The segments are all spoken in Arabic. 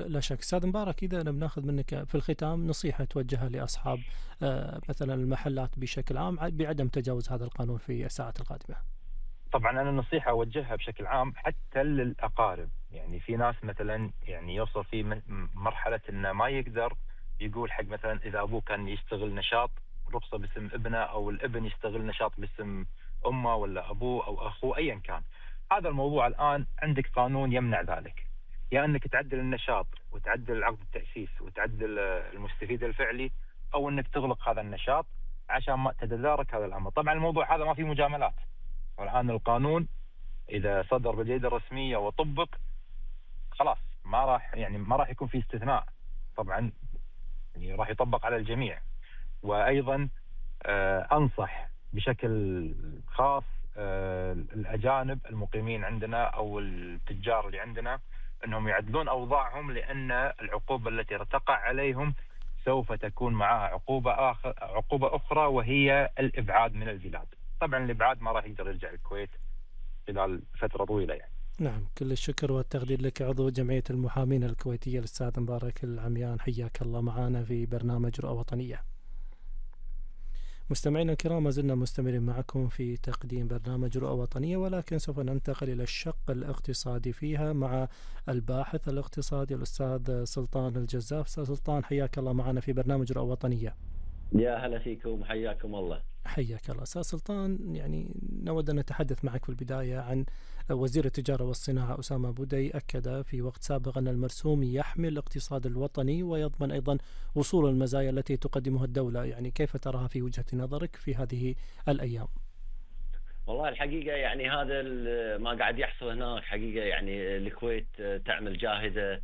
لا شك. أستاذ مبارك، إذا أنا بناخذ منك في الختام نصيحة توجهها لأصحاب مثلا المحلات بشكل عام بعدم تجاوز هذا القانون في الساعات القادمة. طبعا انا النصيحه اوجهها بشكل عام حتى للاقارب. يعني في ناس مثلا يعني يوصل في مرحله انه ما يقدر يقول حق مثلا اذا ابوه كان يشتغل نشاط رخصه باسم ابنه، او الابن يشتغل نشاط باسم امه ولا ابوه او اخوه ايا كان. هذا الموضوع الان عندك قانون يمنع ذلك، يا انك تعدل النشاط وتعدل عقد التاسيس وتعدل المستفيد الفعلي، او انك تغلق هذا النشاط عشان ما تتدارك هذا الامر. طبعا الموضوع هذا ما في مجاملات، والآن القانون إذا صدر باليد الرسمية وطبق خلاص ما راح يكون في استثناء. طبعا يعني راح يطبق على الجميع. وأيضا أنصح بشكل خاص الأجانب المقيمين عندنا أو التجار اللي عندنا أنهم يعدلون أوضاعهم، لأن العقوبة التي تقع عليهم سوف تكون معها عقوبة أخرى، وهي الإبعاد من البلاد. طبعا الإبعاد ما راح يقدر يرجع الكويت خلال فترة طويلة يعني. نعم، كل الشكر والتقدير لك عضو جمعية المحامين الكويتية الأستاذ مبارك العميان، حياك الله معنا في برنامج رؤى وطنية. مستمعينا الكرام، ما زلنا مستمرين معكم في تقديم برنامج رؤى وطنية، ولكن سوف ننتقل إلى الشق الاقتصادي فيها مع الباحث الاقتصادي الأستاذ سلطان الجزاف. أستاذ سلطان، حياك الله معنا في برنامج رؤى وطنية. يا هلا فيكم، حياكم الله. حياك الله. أستاذ سلطان، يعني نود أن نتحدث معك في البداية عن وزير التجارة والصناعة أسامة بودي. أكد في وقت سابق أن المرسوم يحمي الاقتصاد الوطني ويضمن أيضا وصول المزايا التي تقدمها الدولة. يعني كيف تراها في وجهة نظرك في هذه الأيام؟ والله الحقيقة يعني هذا ما قاعد يحصل هناك حقيقة، يعني الكويت تعمل جاهدة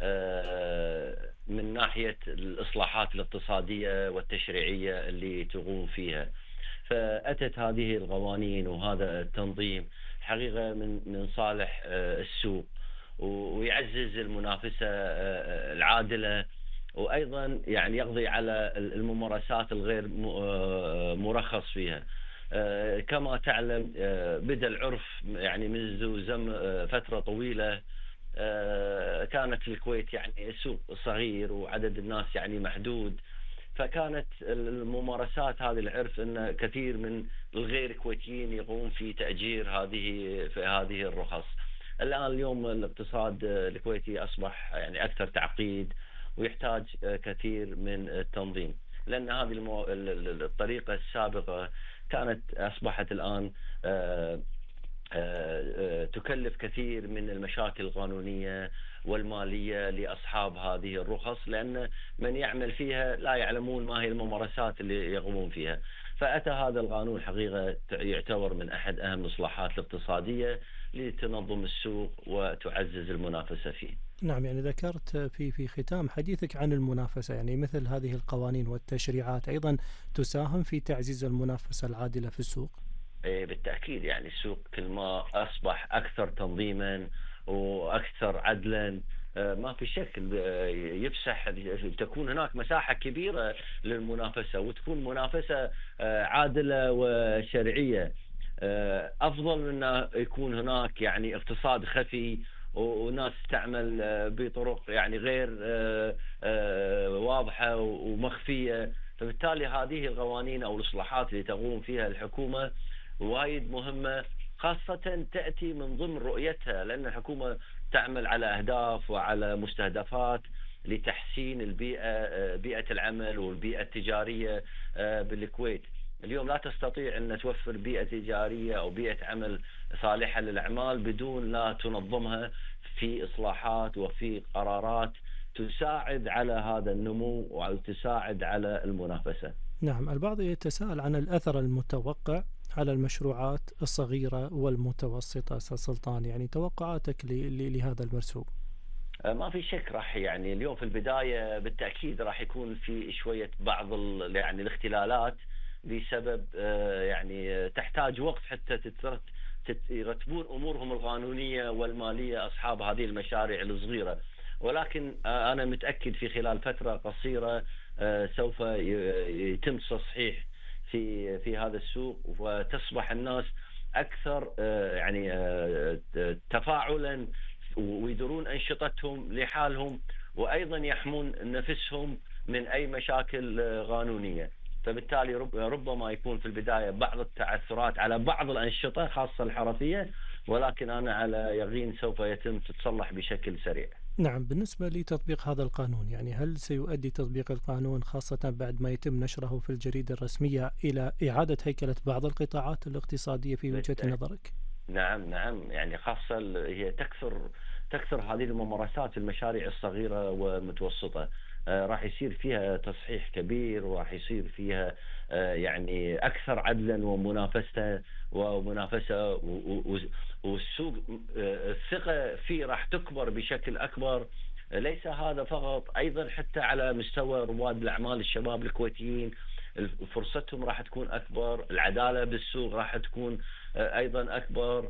من ناحية الإصلاحات الاقتصادية والتشريعية اللي تقوم فيها. فأتت هذه القوانين وهذا التنظيم حقيقة من صالح السوق، ويعزز المنافسة العادلة، وأيضا يعني يقضي على الممارسات الغير مرخص فيها. كما تعلم بدأ العرف يعني منذ فترة طويلة. كانت الكويت يعني سوق صغير وعدد الناس يعني محدود، فكانت الممارسات هذه العرف أن كثير من الغير كويتيين يقوم في تأجير هذه الرخص. اليوم الاقتصاد الكويتي أصبح يعني أكثر تعقيد ويحتاج كثير من التنظيم، لأن هذه الطريقة السابقة كانت أصبحت الآن تكلف كثير من المشاكل القانونية والمالية لأصحاب هذه الرخص، لأن من يعمل فيها لا يعلمون ما هي الممارسات اللي يقومون فيها. فأتى هذا القانون حقيقة يعتبر من أحد أهم الإصلاحات الاقتصادية لتنظم السوق وتعزز المنافسة فيه. نعم، يعني ذكرت في ختام حديثك عن المنافسة، يعني مثل هذه القوانين والتشريعات أيضا تساهم في تعزيز المنافسة العادلة في السوق. بالتأكيد، يعني السوق كل ما أصبح أكثر تنظيما وأكثر عدلا ما في شك يفسح تكون هناك مساحة كبيرة للمنافسة، وتكون منافسة عادلة وشرعية، أفضل من أن يكون هناك يعني اقتصاد خفي وناس تعمل بطرق يعني غير واضحة ومخفية. فبالتالي هذه القوانين أو الإصلاحات اللي تقوم فيها الحكومة وايد مهمة، خاصة تأتي من ضمن رؤيتها، لأن الحكومة تعمل على أهداف وعلى مستهدفات لتحسين بيئة العمل والبيئة التجارية بالكويت. اليوم لا تستطيع أن توفر بيئة تجارية أو بيئة عمل صالحة للأعمال بدون لا تنظمها في إصلاحات وفي قرارات تساعد على هذا النمو وتساعد على المنافسة. نعم، البعض يتساءل عن الأثر المتوقع على المشروعات الصغيرة والمتوسطة. أستاذ سلطان، يعني توقعاتك لهذا المرسوم؟ ما في شك راح يعني اليوم في البداية بالتأكيد راح يكون في شوية بعض يعني الاختلالات بسبب يعني تحتاج وقت حتى يرتبون أمورهم القانونية والمالية أصحاب هذه المشاريع الصغيرة. ولكن أنا متأكد في خلال فترة قصيرة سوف يتم تصحيح في هذا السوق، وتصبح الناس أكثر يعني تفاعلا ويدرون أنشطتهم لحالهم، وأيضا يحمون نفسهم من أي مشاكل قانونية. فبالتالي ربما يكون في البداية بعض التعثرات على بعض الأنشطة خاصة الحرفية، ولكن أنا على يقين سوف يتم تتصلح بشكل سريع. نعم، بالنسبة لتطبيق هذا القانون، يعني هل سيؤدي تطبيق القانون خاصة بعد ما يتم نشره في الجريدة الرسمية إلى إعادة هيكلة بعض القطاعات الاقتصادية في وجهة نظرك؟ نعم، يعني خاصة هي تكثر هذه الممارسات في المشاريع الصغيرة والمتوسطة. راح يصير فيها تصحيح كبير، وراح يصير فيها يعني أكثر عدلا ومنافسة والسوق الثقة فيه راح تكبر بشكل أكبر. ليس هذا فقط، أيضا حتى على مستوى رواد الأعمال الشباب الكويتيين فرصتهم راح تكون أكبر، العدالة بالسوق راح تكون أيضا أكبر.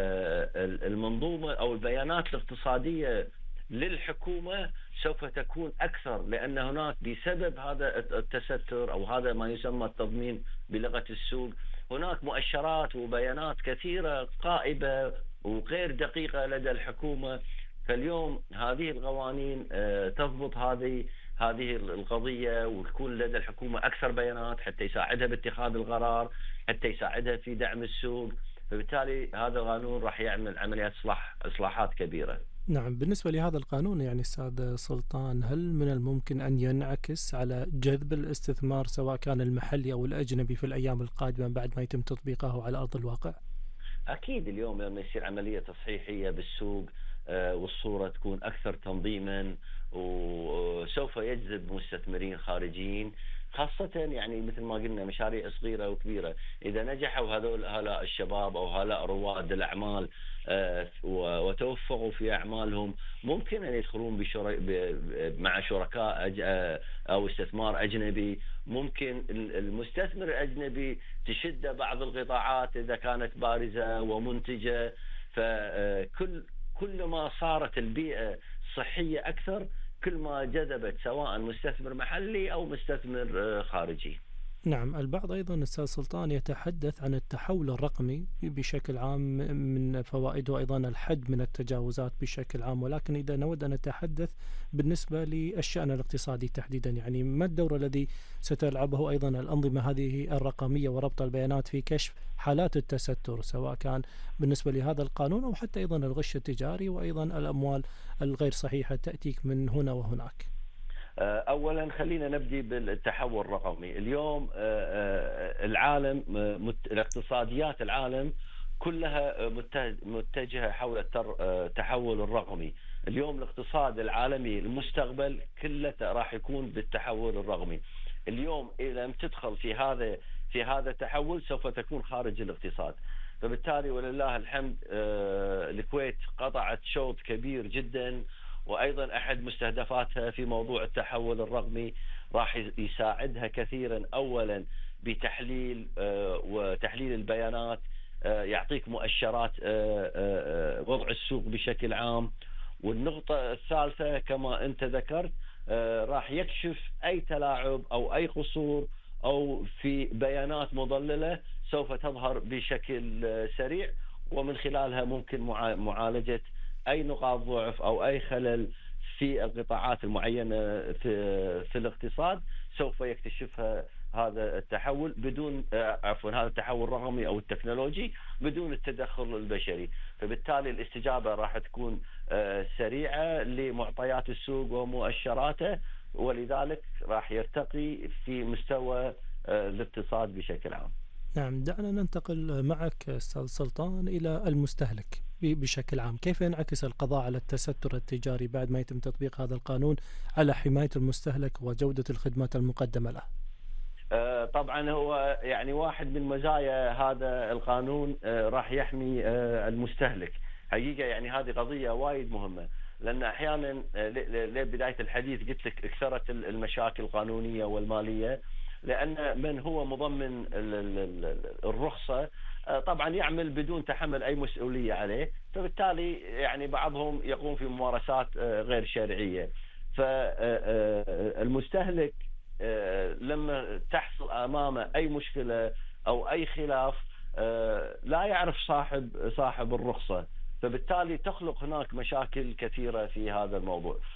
المنظومة أو البيانات الاقتصادية للحكومة سوف تكون أكثر، لأن هناك بسبب هذا التستر أو هذا ما يسمى التضمين بلغة السوق، هناك مؤشرات وبيانات كثيرة غائبة وغير دقيقة لدى الحكومة. فاليوم هذه القوانين تضبط هذه القضية، وتكون لدى الحكومة أكثر بيانات حتى يساعدها باتخاذ القرار، حتى يساعدها في دعم السوق. فبالتالي هذا القانون راح يعمل عمليات إصلاحات كبيرة. نعم، بالنسبة لهذا القانون يعني أستاذ سلطان، هل من الممكن أن ينعكس على جذب الاستثمار سواء كان المحلي أو الأجنبي في الأيام القادمة بعد ما يتم تطبيقه على أرض الواقع؟ أكيد اليوم لما يصير عملية تصحيحية بالسوق والصورة تكون أكثر تنظيما، وسوف يجذب مستثمرين خارجيين، خاصة يعني مثل ما قلنا مشاريع صغيرة وكبيرة. إذا نجحوا هؤلاء الشباب أو هؤلاء رواد الأعمال وتوفقوا في أعمالهم، ممكن أن يدخلون مع شركاء أو استثمار أجنبي. ممكن المستثمر الأجنبي تشد بعض القطاعات إذا كانت بارزة ومنتجة. فكل ما صارت البيئة صحية أكثر، كل ما جذبت سواء مستثمر محلي أو مستثمر خارجي. نعم، البعض أيضا أستاذ سلطان يتحدث عن التحول الرقمي بشكل عام من فوائده أيضا الحد من التجاوزات بشكل عام، ولكن إذا نود أن نتحدث بالنسبة للشأن الاقتصادي تحديدا، يعني ما الدور الذي ستلعبه أيضا الأنظمة هذه الرقمية وربط البيانات في كشف حالات التستر، سواء كان بالنسبة لهذا القانون أو حتى أيضا الغش التجاري وأيضا الأموال الغير صحيحة تأتيك من هنا وهناك؟ أولا خلينا نبدي بالتحول الرقمي. اليوم العالم الاقتصاديات العالم كلها متجهة حول التحول الرقمي. اليوم الاقتصاد العالمي المستقبل كله راح يكون بالتحول الرقمي. اليوم إذا لم تدخل في هذا التحول سوف تكون خارج الاقتصاد. فبالتالي ولله الحمد الكويت قطعت شوط كبير جدا، وأيضا أحد مستهدفاتها في موضوع التحول الرقمي راح يساعدها كثيرا. أولا بتحليل وتحليل البيانات، يعطيك مؤشرات وضع السوق بشكل عام. والنقطة الثالثة كما أنت ذكرت، راح يكشف أي تلاعب أو أي قصور أو في بيانات مضللة سوف تظهر بشكل سريع، ومن خلالها ممكن معالجة أي نقاط ضعف أو أي خلل في القطاعات المعينة في الاقتصاد سوف يكتشفها هذا التحول هذا التحول الرقمي أو التكنولوجي بدون التدخل البشري. فبالتالي الاستجابة راح تكون سريعة لمعطيات السوق ومؤشراته، ولذلك راح يرتقي في مستوى الاقتصاد بشكل عام. نعم، دعنا ننتقل معك أستاذ سلطان إلى المستهلك بشكل عام. كيف ينعكس القضاء على التستر التجاري بعد ما يتم تطبيق هذا القانون على حماية المستهلك وجودة الخدمات المقدمة له؟ طبعا هو يعني واحد من مزايا هذا القانون راح يحمي المستهلك. حقيقة يعني هذه قضية وايد مهمة، لأن أحيانا لبداية الحديث قلت لك اكثرت المشاكل القانونية والمالية، لأن من هو مضمن الرخصة طبعا يعمل بدون تحمل أي مسؤولية عليه. فبالتالي يعني بعضهم يقوم في ممارسات غير شرعية. فالمستهلك لما تحصل أمامه أي مشكلة أو أي خلاف لا يعرف صاحب الرخصة، فبالتالي تخلق هناك مشاكل كثيرة في هذا الموضوع.